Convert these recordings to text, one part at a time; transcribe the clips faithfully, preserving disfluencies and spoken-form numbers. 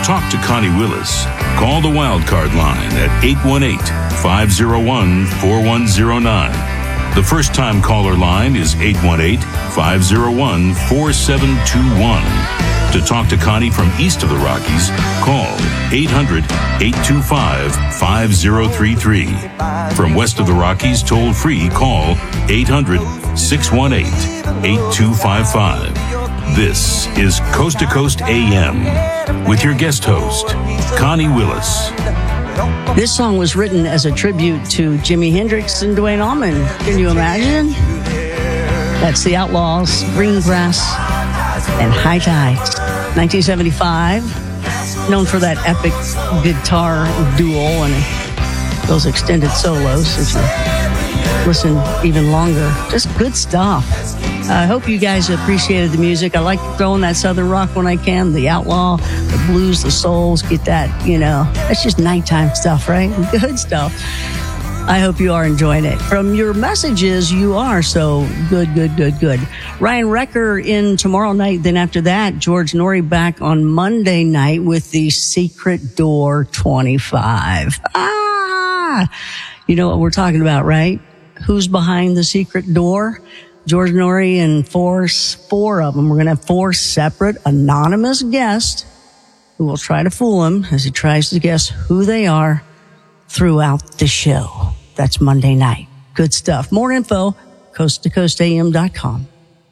talk to Connie Willis, call the Wildcard line at eight one eight, five oh one, four one oh nine. The first-time caller line is eight one eight, five oh one, four seven two one. To talk to Connie from east of the Rockies, call eight hundred, eight two five, five oh three three. From west of the Rockies, toll-free, call eight hundred, six one eight, eight two five five. This is Coast to Coast A M with your guest host, Connie Willis. This song was written as a tribute to Jimi Hendrix and Duane Allman. Can you imagine? That's the Outlaws, Greengrass, and High Tides. nineteen seventy-five, known for that epic guitar duel and those extended solos. If you listen even longer, just good stuff. I hope you guys appreciated the music. I like throwing that Southern rock when I can, the outlaw, the blues, the souls, get that, you know, that's just nighttime stuff, right? Good stuff. I hope you are enjoying it. From your messages, you are, so good, good, good, good. Ryan Wrecker in tomorrow night. Then after that, George Norrie back on Monday night with the Secret Door twenty-five. Ah! You know what we're talking about, right? Who's behind the secret door? George Norrie and four, four of them. We're going to have four separate anonymous guests who will try to fool him as he tries to guess who they are throughout the show. That's Monday night. Good stuff. More info, coast to coast a m dot com.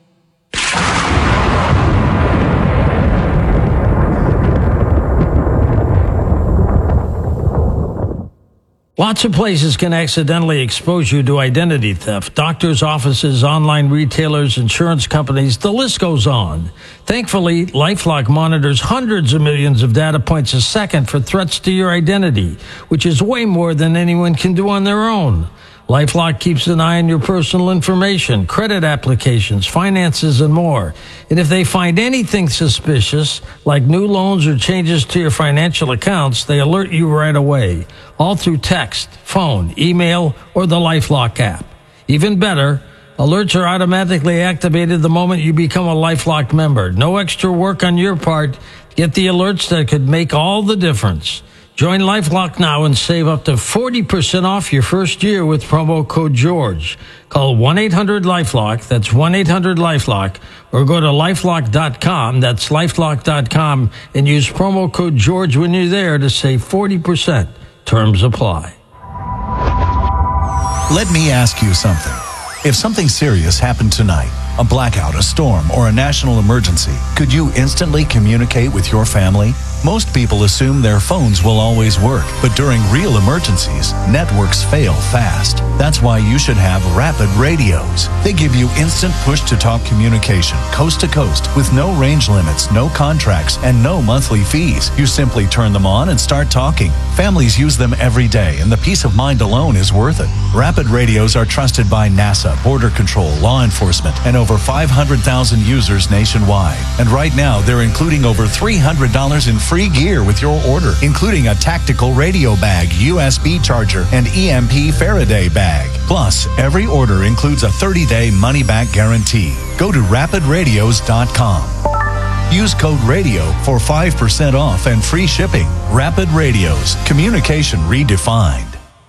Lots of places can accidentally expose you to identity theft. Doctors' offices, online retailers, insurance companies, the list goes on. Thankfully, LifeLock monitors hundreds of millions of data points a second for threats to your identity, which is way more than anyone can do on their own. LifeLock keeps an eye on your personal information, credit applications, finances, and more. And if they find anything suspicious, like new loans or changes to your financial accounts, they alert you right away, all through text, phone, email, or the LifeLock app. Even better, alerts are automatically activated the moment you become a LifeLock member. No extra work on your part. Get the alerts that could make all the difference. Join LifeLock now and save up to forty percent off your first year with promo code George. Call one eight hundred LifeLock, that's one eight hundred LifeLock, or go to lifelock dot com, that's lifelock dot com, and use promo code George when you're there to save forty percent. Terms apply. Let me ask you something. If something serious happened tonight, a blackout, a storm, or a national emergency, could you instantly communicate with your family? Most people assume their phones will always work, but during real emergencies, networks fail fast. That's why you should have Rapid Radios. They give you instant push-to-talk communication, coast to coast, with no range limits, no contracts, and no monthly fees. You simply turn them on and start talking. Families use them every day, and the peace of mind alone is worth it. Rapid Radios are trusted by NASA, Border Control, law enforcement, and over five hundred thousand users nationwide. And right now, they're including over three hundred dollars in free gear with your order, including a tactical radio bag, U S B charger, and E M P Faraday bag. Plus, every order includes a thirty-day money-back guarantee. Go to rapid radios dot com. Use code RADIO for five percent off and free shipping. Rapid Radios. Communication redefined.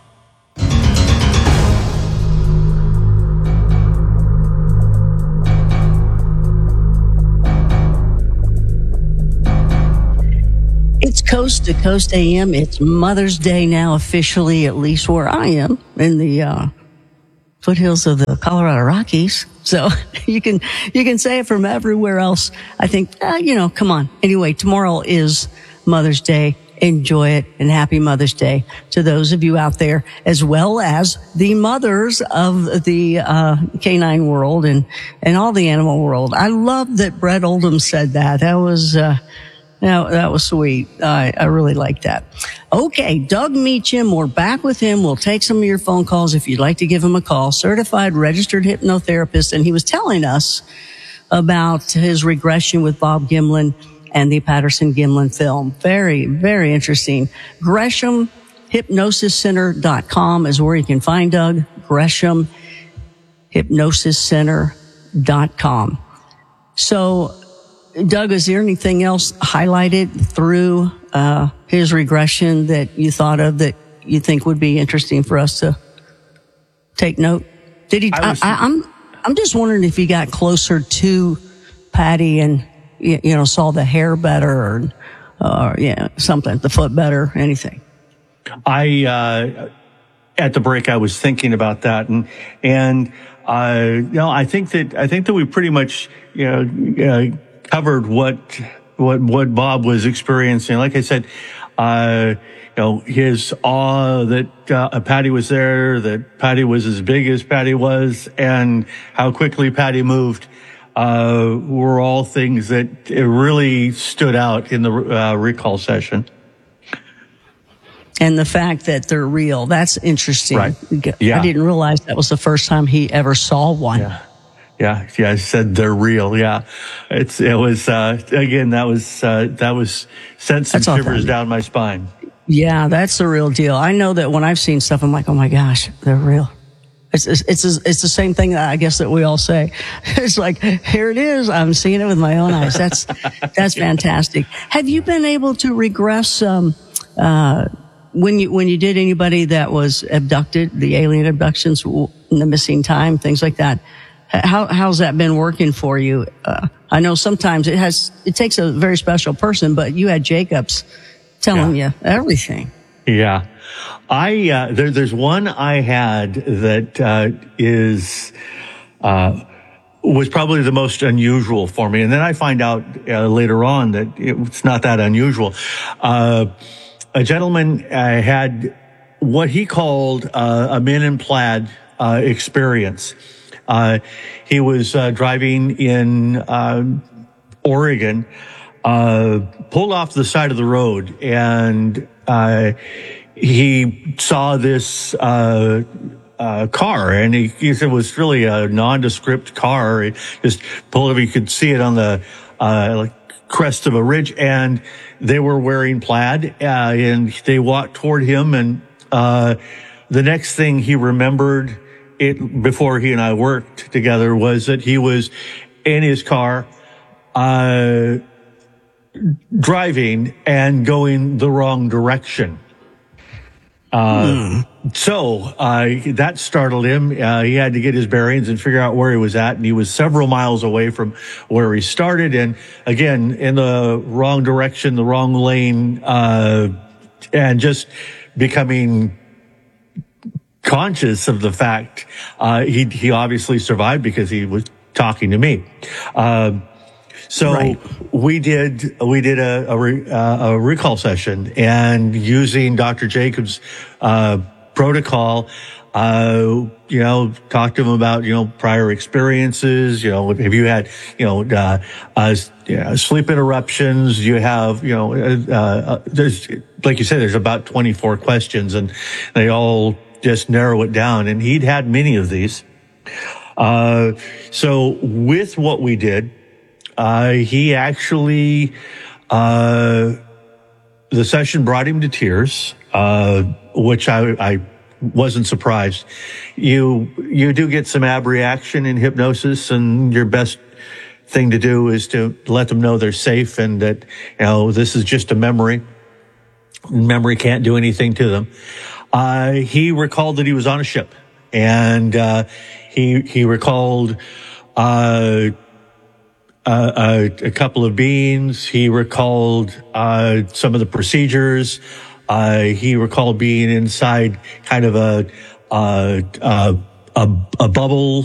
It's Coast to Coast A M. It's Mother's Day now, officially, at least where I am, in the uh, foothills of the Colorado Rockies. So you can you can say it from everywhere else. I think, uh, you know, come on. Anyway, tomorrow is Mother's Day. Enjoy it, and happy Mother's Day to those of you out there, as well as the mothers of the uh, canine world and, and all the animal world. I love that Brett Oldham said that. That was... Uh, Now, that was sweet. I, I really like that. Okay, Doug Meacham, we're back with him. We'll take some of your phone calls if you'd like to give him a call. Certified registered hypnotherapist, and he was telling us about his regression with Bob Gimlin and the Patterson-Gimlin film. Very, very interesting. Gresham Hypnosis Center dot com is where you can find Doug. Gresham Hypnosis Center dot com. So, Doug, is there anything else highlighted through uh, his regression that you thought of that you think would be interesting for us to take note? Did he? I was, I, I'm I'm just wondering if he got closer to Patty and you know saw the hair better or or yeah something, the foot better, anything. I uh, at the break I was thinking about that and and uh, you know I think that I think that we pretty much you know uh, covered what what what Bob was experiencing. Like I said, uh, you know his awe that uh, Patty was there, that Patty was as big as Patty was, and how quickly Patty moved. Uh, were all things that really stood out in the uh, recall session. And the fact that they're real, that's interesting. Right. Yeah. I didn't realize that was the first time he ever saw one. Yeah. Yeah. Yeah. I said they're real. Yeah. It's, it was, uh, again, that was, uh, that was sent some that's shivers down my spine. Yeah. That's the real deal. I know that when I've seen stuff, I'm like, oh my gosh, they're real. It's, it's, it's, it's the same thing that I guess that we all say. It's like, here it is. I'm seeing it with my own eyes. That's, that's fantastic. Have you been able to regress, um, uh, when you, when you did anybody that was abducted, the alien abductions in the missing time, things like that? How, how's that been working for you? Uh, I know sometimes it has, it takes a very special person, but you had Jacobs telling yeah. you everything. Yeah. I, uh, there, there's one I had that, uh, is, uh, was probably the most unusual for me. And then I find out uh, later on that it's not that unusual. Uh, a gentleman uh, had what he called uh, a men in plaid uh, experience. Uh, he was uh, driving in uh, Oregon, uh, pulled off the side of the road, and uh, he saw this uh, uh, car, and he, he said it was really a nondescript car. He just pulled up, he could see it on the uh, like crest of a ridge, and they were wearing plaid, uh, and they walked toward him, and uh, the next thing he remembered it before he and I worked together was that he was in his car, uh, driving and going the wrong direction. Uh, mm. so, uh, that startled him. Uh, he had to get his bearings and figure out where he was at. And he was several miles away from where he started. And again, in the wrong direction, the wrong lane, uh, and just becoming conscious of the fact, uh, he, he obviously survived because he was talking to me. Uh, so right. we did, we did a, a, re, uh, a recall session, and using Doctor Jacobs' uh, protocol, uh, you know, talked to him about, you know, prior experiences, you know, have you had, you know, uh, uh, you know, sleep interruptions, you have, you know, uh, uh, there's, like you said, there's about twenty-four questions, and they all just narrow it down. And he'd had many of these. Uh, so with what we did, Uh, he actually, uh, the session brought him to tears, uh, which I, I wasn't surprised. You, you do get some ab reaction in hypnosis, and your best thing to do is to let them know they're safe and that, you know, this is just a memory. Memory can't do anything to them. Uh, he recalled that he was on a ship, and, uh, he, he recalled, uh, Uh, a, a couple of beings. He recalled uh, some of the procedures. Uh, he recalled being inside kind of a uh, uh, a, a bubble